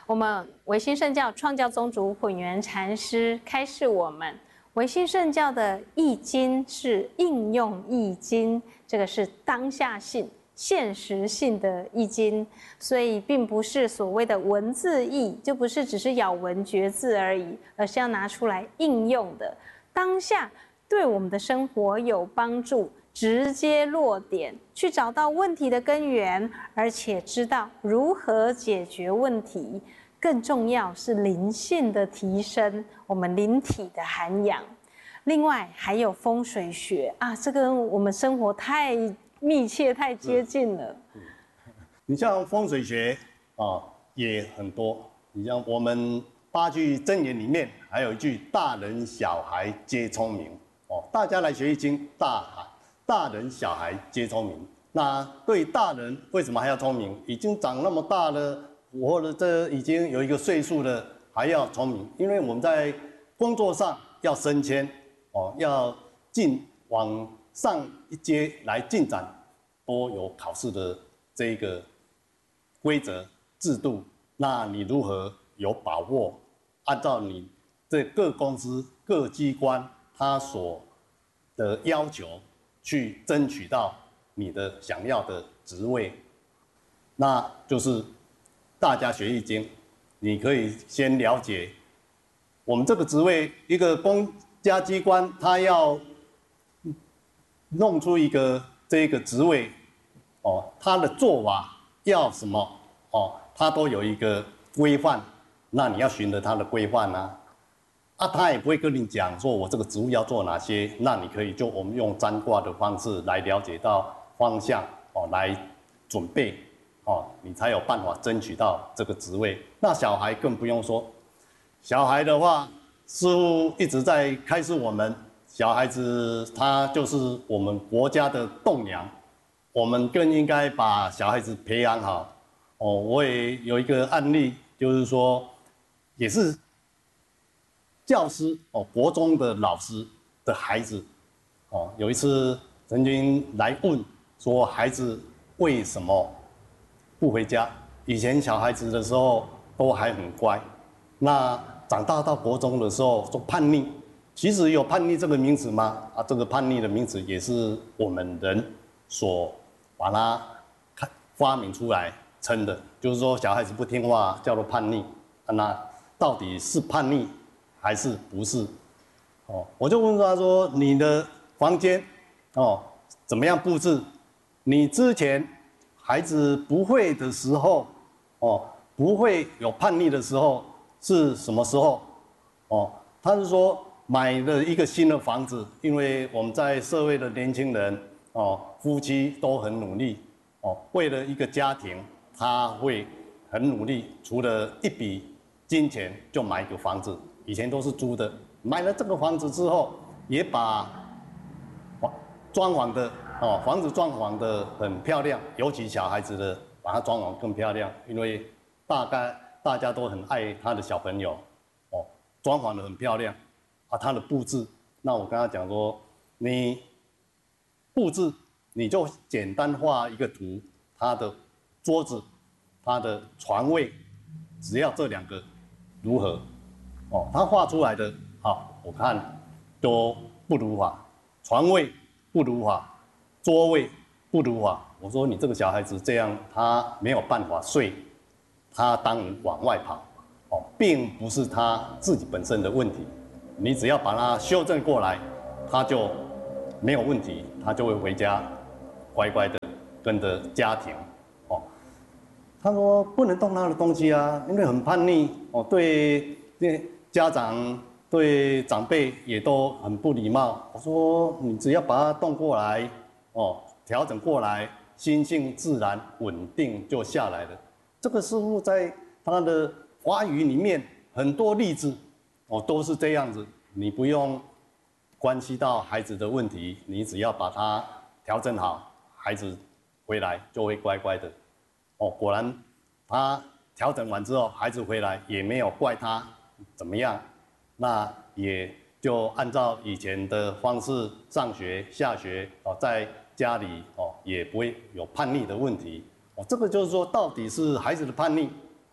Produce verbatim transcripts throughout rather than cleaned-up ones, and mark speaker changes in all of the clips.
Speaker 1: 我们唯心圣教创教宗主混元禅师开示我们，唯心圣教的易经是应用易经，这个是当下性、现实性的易经，所以并不是所谓的文字易，就不是只是咬文嚼字而已，而是要拿出来应用的，当下对我们的生活有帮助。直接落点，去找到问题的根源，而且知道如何解决问题。更重要是灵性的提升，我们灵体的涵养。另外还有风水学啊，这跟我们生活太密切、太接近了。
Speaker 2: 你像风水学啊，也很多。你像我们八句真言里面还有一句“大人小孩皆聪明”哦，大家来学易经，大海。大人小孩皆聪明，那对大人为什么还要聪明？已经长那么大了，或者这已经有一个岁数了，还要聪明？因为我们在工作上要升迁，哦，要进往上一阶来进展，都有考试的这个规则制度。那你如何有把握，按照你这各公司各机关它所的要求？去争取到你的想要的职位，那就是大家学易经，你可以先了解我们这个职位，一个公家机关，它要弄出一个这个职位，哦，它的做法要什么，哦，它都有一个规范，那你要循着它的规范啊。啊，他也不会跟你讲说，我这个职务要做哪些，那你可以就我们用占卦的方式来了解到方向哦，来准备哦，你才有办法争取到这个职位。那小孩更不用说，小孩的话，师父一直在开示我们，小孩子他就是我们国家的栋梁，我们更应该把小孩子培养好。哦，我也有一个案例，就是说，也是。教师哦，国中的老师的孩子，哦，有一次曾经来问说，孩子为什么不回家？以前小孩子的时候都还很乖，那长大到国中的时候说叛逆，其实有叛逆这个名词吗？啊，这个叛逆的名词也是我们人所把它发明出来称的，就是说小孩子不听话叫做叛逆，那到底是叛逆？还是不是？哦，我就问他说：“你的房间，哦，怎么样布置？你之前孩子不会的时候，哦，不会有叛逆的时候是什么时候？哦，他是说买了一个新的房子，因为我们在社会的年轻人，哦，夫妻都很努力，哦，为了一个家庭，他会很努力，除了一笔金钱就买一个房子。”以前都是租的，买了这个房子之后，也把装潢的哦，房子装潢的很漂亮，尤其小孩子的把它装潢更漂亮，因为大概大家都很爱他的小朋友，哦，装潢的很漂亮，啊，他的布置，那我跟他讲说，你布置你就简单画一个图，他的桌子，他的床位，只要这两个如何？哦，他画出来的，好，我看都不如法，床位不如法，桌位不如法。我说你这个小孩子这样，他没有办法睡，他当然往外跑，哦，并不是他自己本身的问题。你只要把他修正过来，他就没有问题，他就会回家，乖乖的跟着家庭。哦，他说不能动他的东西啊，因为很叛逆，哦，对对。家长对长辈也都很不礼貌。我说你只要把它动过来，哦，调整过来，心性自然稳定就下来了。这个师父在他的华语里面很多例子，哦，都是这样子。你不用关系到孩子的问题，你只要把它调整好，孩子回来就会乖乖的。哦，果然他调整完之后，孩子回来也没有怪他。怎么样？那也就按照以前的方式上学、下学哦，在家里哦也不会有叛逆的问题哦。这个就是说，到底是孩子的叛逆，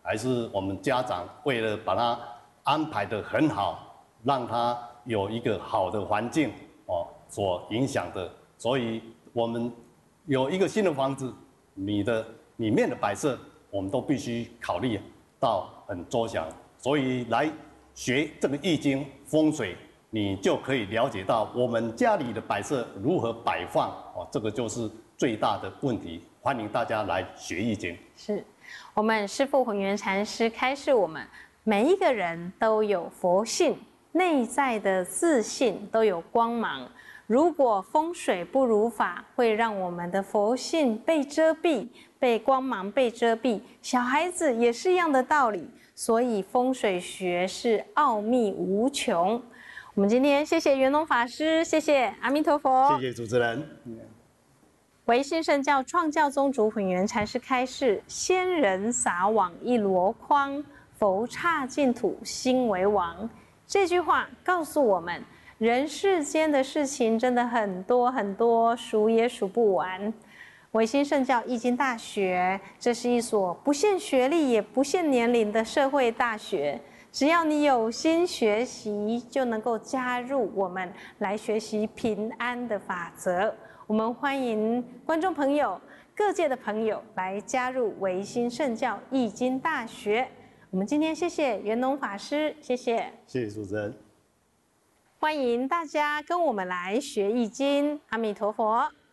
Speaker 2: 还是我们家长为了把它安排得很好，让它有一个好的环境哦所影响的。所以我们有一个新的房子，你的里面的摆设，我们都必须考虑到很周详。所以来学这个易经风水，你就可以了解到我们家里的摆设如何摆放哦，这个就是最大的问题。欢迎大家来学易经。
Speaker 1: 是我们师父混元禅师开示我们，每一个人都有佛性，内在的自信都有光芒。如果风水不如法，会让我们的佛性被遮蔽，被光芒被遮蔽。小孩子也是一样的道理，所以风水学是奥秘无穷。我们今天谢谢圆融法师，谢谢阿弥陀佛，
Speaker 2: 谢谢主持人。
Speaker 1: 唯心圣教创教宗主混元禅师开示：仙人撒网一箩筐，佛刹净土心为王。这句话告诉我们，人世间的事情真的很多很多，数也数不完。唯心圣教易经大学，这是一所不限学历也不限年龄的社会大学。只要你有心学习，就能够加入我们来学习平安的法则。我们欢迎观众朋友、各界的朋友来加入唯心圣教易经大学。我们今天谢谢圆融法师，谢谢，
Speaker 2: 谢谢主持人。
Speaker 1: 欢迎大家跟我们来学易经。阿弥陀佛。